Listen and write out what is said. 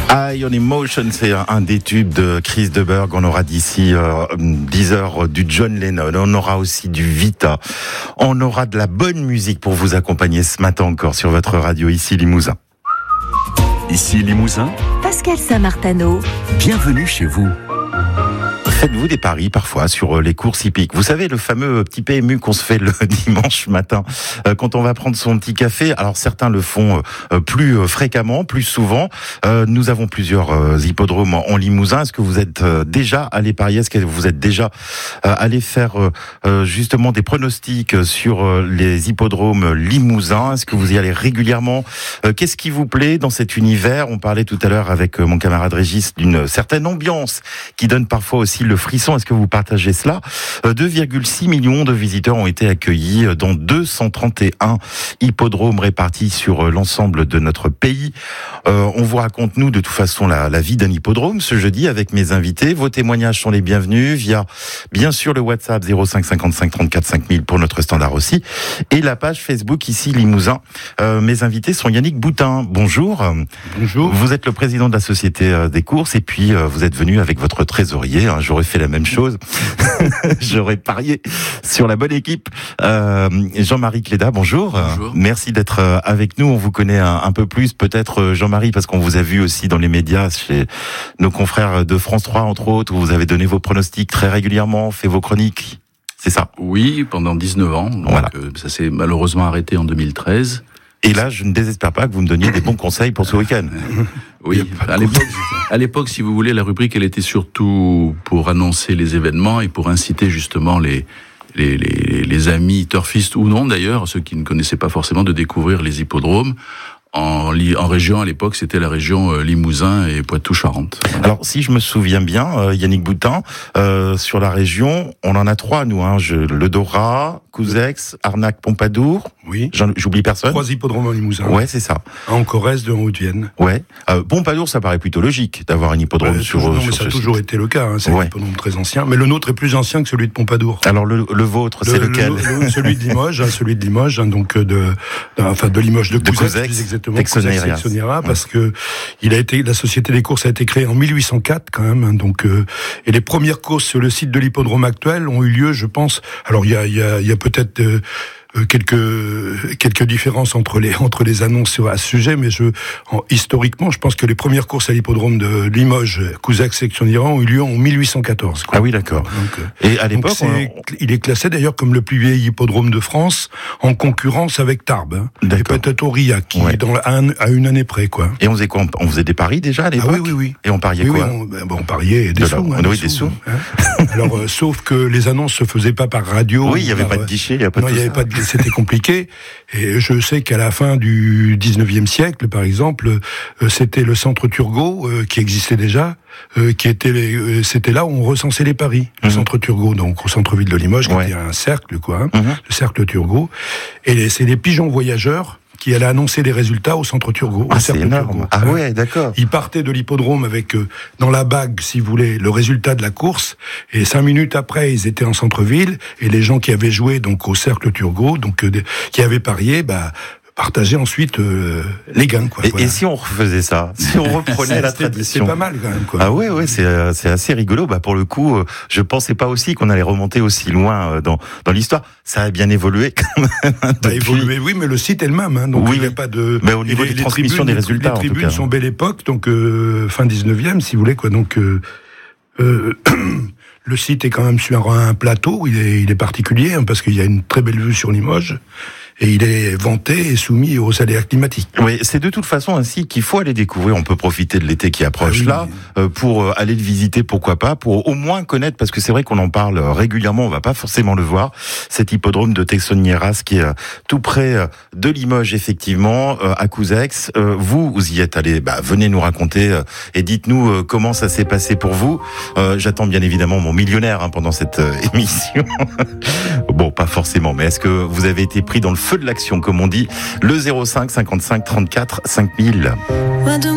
High on Emotion, c'est un des tubes de Chris de Burgh. On aura d'ici 10 heures du John Lennon. On aura aussi du Vita. On aura de la bonne musique pour vous accompagner ce matin encore sur votre radio, ici Limousin. Ici Limousin, Pascal Saint-Martano. Bienvenue chez vous. Faites-vous des paris parfois sur les courses hippiques? Vous savez, le fameux petit PMU qu'on se fait le dimanche matin quand on va prendre son petit café. Alors certains le font plus fréquemment, plus souvent. Nous avons plusieurs hippodromes en Limousin. Est-ce que vous êtes déjà allé parier? Est-ce que vous êtes déjà allé faire justement des pronostics sur les hippodromes limousins? Est-ce que vous y allez régulièrement? Qu'est-ce qui vous plaît dans cet univers? On parlait tout à l'heure avec mon camarade Régis d'une certaine ambiance qui donne parfois aussi le frisson. Est-ce que vous partagez cela? 2,6 millions de visiteurs ont été accueillis dans 231 hippodromes répartis sur l'ensemble de notre pays. On vous raconte, nous, de toute façon, la vie d'un hippodrome ce jeudi avec mes invités. Vos témoignages sont les bienvenus via, bien sûr, le WhatsApp 05 55 34 5000 pour notre standard aussi, et la page Facebook ici Limousin. Mes invités sont Yannick Boutin. Bonjour. Bonjour. Vous êtes le président de la Société des courses et puis vous êtes venu avec votre trésorier. J'aurais fait la même chose. J'aurais parié sur la bonne équipe. Jean-Marie Cléda, bonjour. Bonjour. Merci d'être avec nous. On vous connaît un peu plus, peut-être Jean-Marie, parce qu'on vous a vu aussi dans les médias chez nos confrères de France 3, entre autres, où vous avez donné vos pronostics très régulièrement, fait vos chroniques. C'est ça? Oui, pendant 19 ans. Donc, voilà. Ça s'est malheureusement arrêté en 2013. Et là, je ne désespère pas que vous me donniez des bons conseils pour ce week-end. Oui, à l'époque, si vous voulez, la rubrique, elle était surtout pour annoncer les événements et pour inciter justement les amis turfistes ou non d'ailleurs, ceux qui ne connaissaient pas forcément, de découvrir les hippodromes. En région, à l'époque, c'était la région Limousin et Poitou-Charentes. Voilà. Alors, si je me souviens bien, Yannick Boutin, sur la région, on en a 3, nous, le Dora, Couzex, Arnac, Pompadour. Oui. J'oublie personne. 3 hippodromes en Limousin. Ouais, c'est ça. En Corrèze, de en Haute-Vienne. Ouais. Pompadour, ça paraît plutôt logique d'avoir un hippodrome sur non, mais sur ça a ce toujours site. été le cas. C'est un hippodrome très ancien. Mais le nôtre est plus ancien que celui de Pompadour. Alors, le vôtre, c'est lequel? Celui de Limoges, donc de Limoges, de Couzex, plus exactement. Texonera, parce que la Société des courses a été créée en 1804 quand même. Donc, et les premières courses sur le site de l'hippodrome actuel ont eu lieu, je pense. Alors, il y a peut-être quelques différences entre les annonces à ce sujet, mais historiquement, je pense que les premières courses à l'hippodrome de Limoges, Couzex, Texonera ont eu lieu en 1814. Quoi. Ah oui, d'accord. Et à l'époque, il est classé d'ailleurs comme le plus vieil hippodrome de France, en concurrence avec Tarbes, et peut-être Aurillac, qui est à une année près, quoi. Et on faisait quoi? On faisait des paris déjà à l'époque? Ah oui. Et on pariait quoi? On pariait des sous. Des sous. Alors, sauf que les annonces se faisaient pas par radio. Oui, il n'y avait pas de guichet, il n'y avait pas de c'était compliqué. Et je sais qu'à la fin du 19e siècle, par exemple, c'était le centre Turgot, qui existait déjà, c'était là où on recensait les paris. Le centre Turgot, donc au centre-ville de Limoges, qui était un cercle, quoi, le cercle Turgot. Et c'est les pigeons voyageurs qui allait annoncer les résultats au centre Turgot. Ah, c'est énorme. Turgot. Ah ouais, d'accord. Il partait de l'hippodrome avec, dans la bague, si vous voulez, le résultat de la course, et 5 minutes après, ils étaient en centre-ville, et les gens qui avaient joué, donc, au cercle Turgot, donc, qui avaient parié, partager ensuite les gains, quoi. Et si on refaisait ça, si on reprenait la tradition, c'est pas mal quand même, quoi. Ah ouais, c'est assez rigolo. Pour le coup, je pensais pas aussi qu'on allait remonter aussi loin dans l'histoire. Ça a bien évolué quand même. Ça a évolué, oui, mais le site est le même, donc il n'y a pas de. Mais au niveau des transmissions des résultats, les tribunes en tout cas, sont belle époque, donc fin 19e, si vous voulez, quoi. Donc le site est quand même sur un plateau. Il est particulier, parce qu'il y a une très belle vue sur Limoges. Et il est vanté et soumis aux aléas climatiques. Oui, c'est de toute façon ainsi qu'il faut aller découvrir. On peut profiter de l'été qui approche pour aller le visiter, pourquoi pas, pour au moins connaître, parce que c'est vrai qu'on en parle régulièrement, on va pas forcément le voir, cet hippodrome de Texonera qui est tout près de Limoges, effectivement, à Couzex. Vous y êtes allé, venez nous raconter et dites-nous comment ça s'est passé pour vous. J'attends bien évidemment mon millionnaire pendant cette émission. Bon, pas forcément, mais est-ce que vous avez été pris dans le feu de l'action, comme on dit, le 05 55 34 5000.